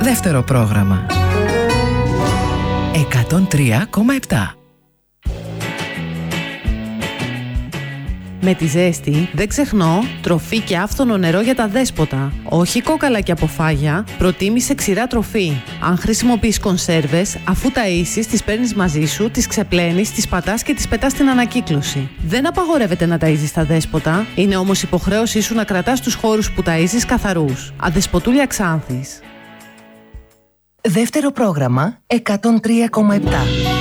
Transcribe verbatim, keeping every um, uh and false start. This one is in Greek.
Δεύτερο πρόγραμμα εκατόν τρία κόμμα επτά. Με τη ζέστη δεν ξεχνώ τροφή και άφθονο νερό για τα δέσποτα. Όχι κόκαλα και αποφάγια, προτίμησε ξηρά τροφή. Αν χρησιμοποιείς κονσέρβες, αφού ταΐσεις, τις παίρνεις μαζί σου, τις ξεπλένεις, τις πατάς και τις πετάς στην ανακύκλωση. Δεν απαγορεύεται να ταΐζεις τα δέσποτα, είναι όμως υποχρέωσή σου να κρατάς τους χώρους που ταΐζεις καθαρούς. Αδεσποτούλια Ξάνθης. Δεύτερο πρόγραμμα εκατόν τρία κόμμα επτά.